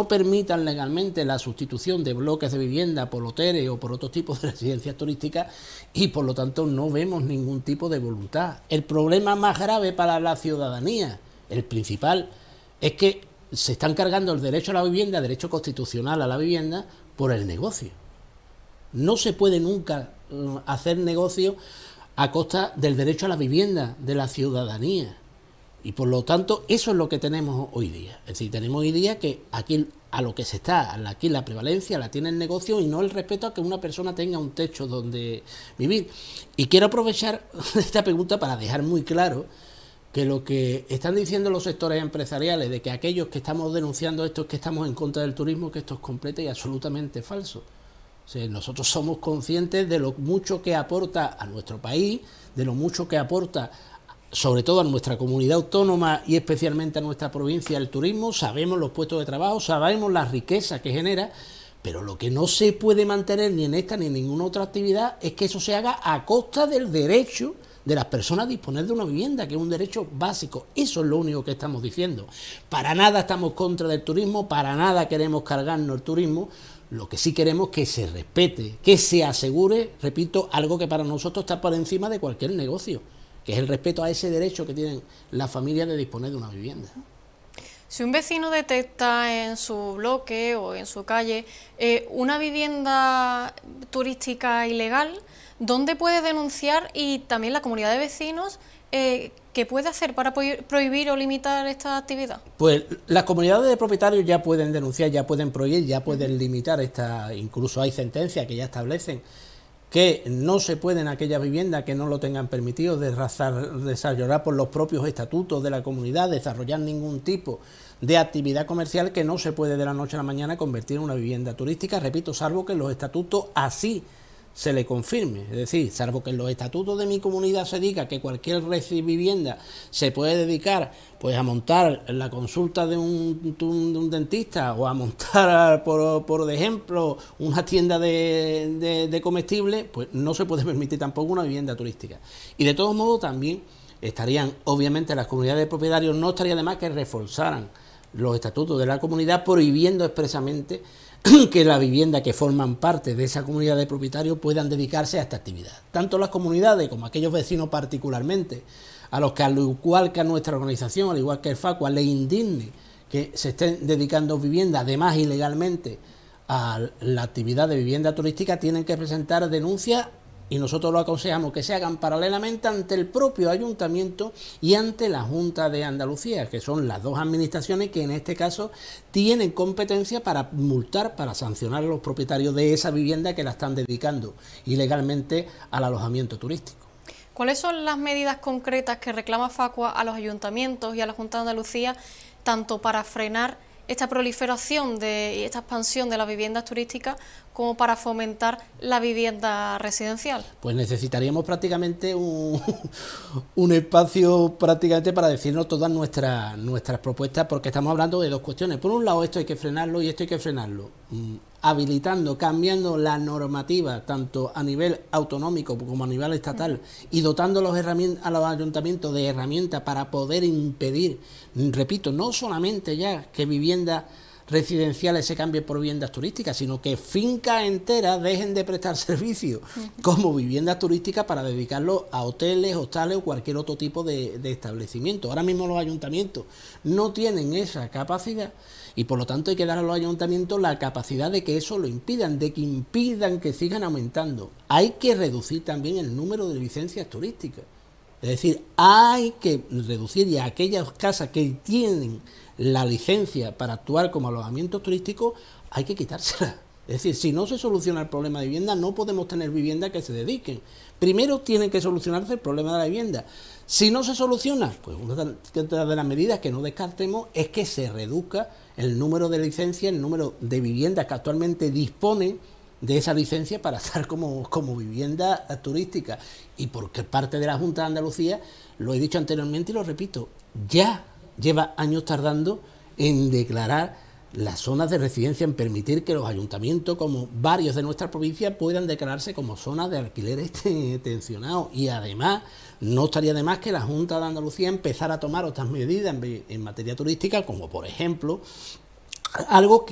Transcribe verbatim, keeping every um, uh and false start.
no permitan legalmente la sustitución de bloques de vivienda por hoteles o por otros tipos de residencias turísticas, y por lo tanto no vemos ningún tipo de voluntad. El problema más grave para la ciudadanía, el principal, es que se están cargando el derecho a la vivienda, derecho constitucional a la vivienda, por el negocio. No se puede nunca hacer negocio a costa del derecho a la vivienda de la ciudadanía. Y por lo tanto, eso es lo que tenemos hoy día. Es decir, tenemos hoy día que aquí a lo que se está, aquí la prevalencia la tiene el negocio y no el respeto a que una persona tenga un techo donde vivir. Y quiero aprovechar esta pregunta para dejar muy claro que lo que están diciendo los sectores empresariales, de que aquellos que estamos denunciando esto es que estamos en contra del turismo, que esto es completo y absolutamente falso. O sea, nosotros somos conscientes de lo mucho que aporta a nuestro país, de lo mucho que aporta sobre todo a nuestra comunidad autónoma y especialmente a nuestra provincia el turismo. Sabemos los puestos de trabajo, sabemos la riqueza que genera, pero lo que no se puede mantener ni en esta ni en ninguna otra actividad es que eso se haga a costa del derecho de las personas a disponer de una vivienda, que es un derecho básico. Eso es lo único que estamos diciendo. Para nada estamos contra del turismo, para nada queremos cargarnos el turismo. Lo que sí queremos es que se respete, que se asegure, repito, algo que para nosotros está por encima de cualquier negocio, que es el respeto a ese derecho que tienen las familias de disponer de una vivienda. Si un vecino detecta en su bloque o en su calle eh, una vivienda turística ilegal, ¿dónde puede denunciar? Y también la comunidad de vecinos, eh, ¿qué puede hacer para prohibir o limitar esta actividad? Pues las comunidades de propietarios ya pueden denunciar, ya pueden prohibir, ya pueden limitar esta, incluso hay sentencias que ya establecen que no se pueden aquellas viviendas que no lo tengan permitido desarrollar por los propios estatutos de la comunidad, desarrollar ningún tipo de actividad comercial, que no se puede de la noche a la mañana convertir en una vivienda turística, repito, salvo que en los estatutos así se le confirme, es decir, salvo que en los estatutos de mi comunidad se diga que cualquier vivienda se puede dedicar pues a montar la consulta de un, de un dentista o a montar, por, por ejemplo, una tienda de, de, de comestibles, pues no se puede permitir tampoco una vivienda turística. Y de todos modos también estarían, obviamente, las comunidades de propietarios, no estaría de más que reforzaran los estatutos de la comunidad prohibiendo expresamente que la vivienda que forman parte de esa comunidad de propietarios puedan dedicarse a esta actividad. Tanto las comunidades como aquellos vecinos particularmente, a los que al igual que a nuestra organización, al igual que el FACUA, le indigne que se estén dedicando viviendas, además ilegalmente, a la actividad de vivienda turística, tienen que presentar denuncias, y nosotros lo aconsejamos que se hagan paralelamente ante el propio ayuntamiento y ante la Junta de Andalucía, que son las dos administraciones que en este caso tienen competencia para multar, para sancionar a los propietarios de esa vivienda que la están dedicando ilegalmente al alojamiento turístico. ¿Cuáles son las medidas concretas que reclama FACUA a los ayuntamientos y a la Junta de Andalucía, tanto para frenar esta proliferación de, y esta expansión de las viviendas turísticas, como para fomentar la vivienda residencial? Pues necesitaríamos prácticamente un, un espacio prácticamente para decirnos todas nuestras nuestras propuestas, porque estamos hablando de dos cuestiones. Por un lado, esto hay que frenarlo y esto hay que frenarlo mm, habilitando, cambiando la normativa tanto a nivel autonómico como a nivel estatal, y dotando a los, a los ayuntamientos de herramientas para poder impedir, repito, no solamente ya que viviendas residenciales se cambien por viviendas turísticas, sino que fincas enteras dejen de prestar servicios como viviendas turísticas para dedicarlo a hoteles, hostales o cualquier otro tipo de, de establecimiento. Ahora mismo los ayuntamientos no tienen esa capacidad y por lo tanto hay que dar a los ayuntamientos la capacidad de que eso lo impidan, de que impidan que sigan aumentando. Hay que reducir también el número de licencias turísticas. Es decir, hay que reducir, y a aquellas casas que tienen la licencia para actuar como alojamiento turístico, hay que quitársela. Es decir, si no se soluciona el problema de vivienda, no podemos tener viviendas que se dediquen. Primero tiene que solucionarse el problema de la vivienda. Si no se soluciona, pues una de las medidas que no descartemos es que se reduzca el número de licencias, el número de viviendas que actualmente disponen de esa licencia para estar como, como vivienda turística. Y por parte de la Junta de Andalucía, lo he dicho anteriormente y lo repito, ya lleva años tardando en declarar las zonas de residencia, en permitir que los ayuntamientos, como varios de nuestra provincia, puedan declararse como zonas de alquileres tensionados. Y además, no estaría de más que la Junta de Andalucía empezara a tomar otras medidas en, en materia turística, como por ejemplo, algo que